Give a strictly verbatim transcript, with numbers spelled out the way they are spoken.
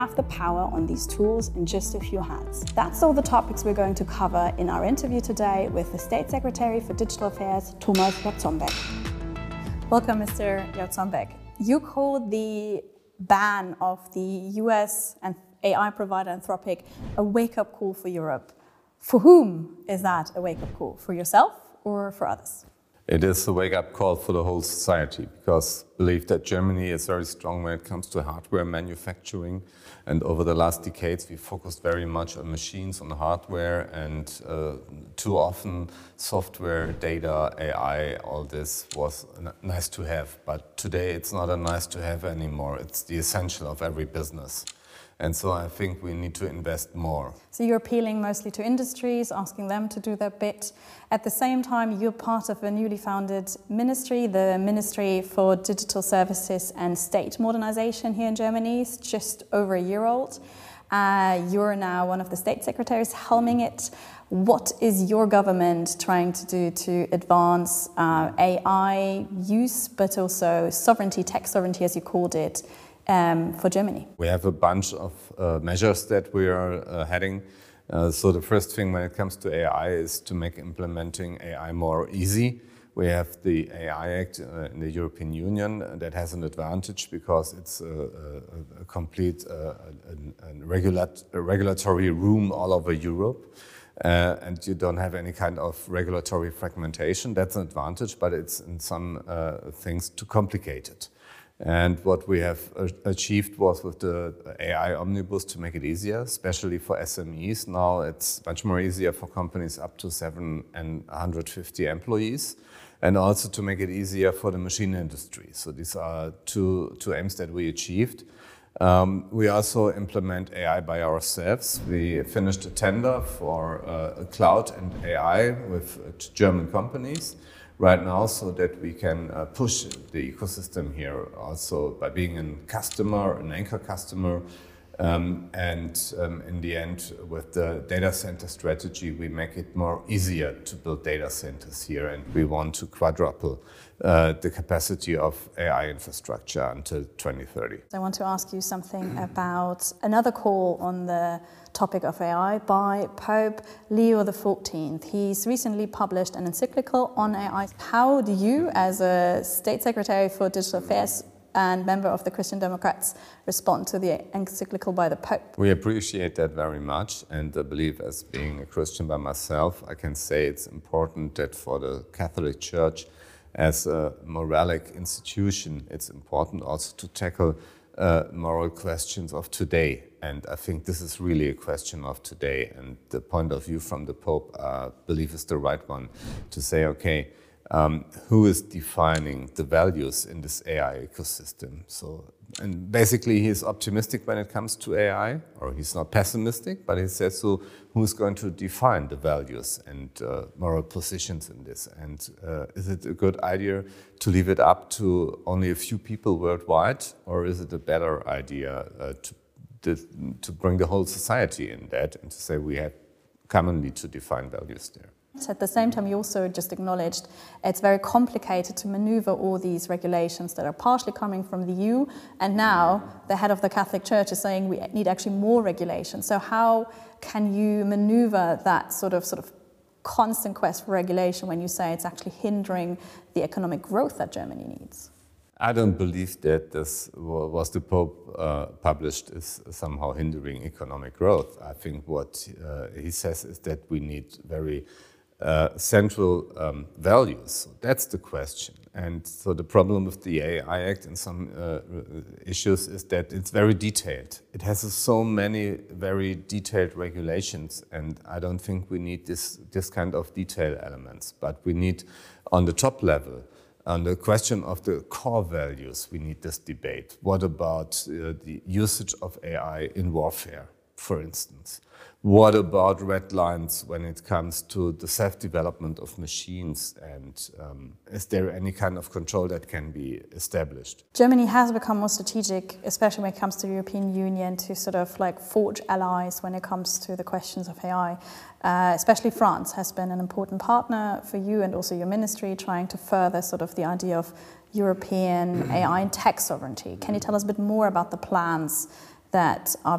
Have the power on these tools in just a few hands. That's all the topics we're going to cover in our interview today with the State Secretary for Digital Affairs, Thomas Jartzombeck. Welcome, Mister Jartzombeck. You called the ban of the U S and A I provider Anthropic a wake-up call for Europe. For whom is that a wake-up call? For yourself or for others? It is a wake-up call for the whole society, because I believe that Germany is very strong when it comes to hardware manufacturing, and over the last decades we focused very much on machines, on hardware, and uh, too often software, data, A I, all this was nice to have, but today it's not a nice to have anymore, it's the essential of every business. And so I think we need to invest more. So you're appealing mostly to industries, asking them to do their bit. At the same time, you're part of a newly founded ministry, the Ministry for Digital Services and State Modernization here in Germany. It's just over a year old. Uh, you're now one of the state secretaries helming it. What is your government trying to do to advance uh, A I use, but also sovereignty, tech sovereignty as you called it, Um, for Germany? We have a bunch of uh, measures that we are uh, heading. Uh, so the first thing when it comes to A I is to make implementing A I more easy. We have the A I Act uh, in the European Union that has an advantage because it's a, a, a complete uh, a, a regulat a regulatory room all over Europe. Uh, and you don't have any kind of regulatory fragmentation. That's an advantage, but it's in some uh, things too complicated. And what we have achieved was with the A I Omnibus to make it easier, especially for S M Es. Now it's much more easier for companies up to seven and one hundred fifty employees, and also to make it easier for the machine industry. So these are two, two aims that we achieved. Um, we also implement A I by ourselves. We finished a tender for uh, cloud and A I with uh, German companies right now, so that we can uh, push the ecosystem here also by being a customer, an anchor customer. Um, and um, in the end, with the data center strategy, we make it more easier to build data centers here, and we want to quadruple uh, the capacity of A I infrastructure until twenty thirty. I want to ask you something about another call on the topic of A I by Pope Leo the fourteenth. He's recently published an encyclical on A I. How do you, as a State Secretary for Digital Affairs and member of the Christian Democrats, respond to the encyclical by the Pope? We appreciate that very much, and I believe, as being a Christian by myself, I can say it's important that for the Catholic Church as a moralic institution, it's important also to tackle uh, moral questions of today. And I think this is really a question of today, and the point of view from the Pope, I believe, is the right one, to say, okay, Um, who is defining the values in this A I ecosystem? So, and basically he's optimistic when it comes to A I, or he's not pessimistic, but he says, so who's going to define the values and uh, moral positions in this? And uh, is it a good idea to leave it up to only a few people worldwide, or is it a better idea uh, to, to, to bring the whole society in that and to say we have commonly to define values there? At the same time, you also just acknowledged it's very complicated to maneuver all these regulations that are partially coming from the E U, and now the head of the Catholic Church is saying we need actually more regulation. So how can you maneuver that sort of sort of constant quest for regulation when you say it's actually hindering the economic growth that Germany needs? I don't believe that this was the Pope uh, published is somehow hindering economic growth. I think what uh, he says is that we need very Uh, central um, values. So that's the question. And so the problem with the A I Act and some uh, issues is that it's very detailed. It has so many very detailed regulations, and I don't think we need this, this kind of detail elements. But we need, on the top level, on the question of the core values, we need this debate. What about uh, the usage of A I in warfare, for instance? What about red lines when it comes to the self-development of machines, and um, is there any kind of control that can be established? Germany has become more strategic, especially when it comes to the European Union, to sort of like forge allies when it comes to the questions of A I. Uh, especially France has been an important partner for you and also your ministry, trying to further sort of the idea of European A I and tech sovereignty. Can you tell us a bit more about the plans that are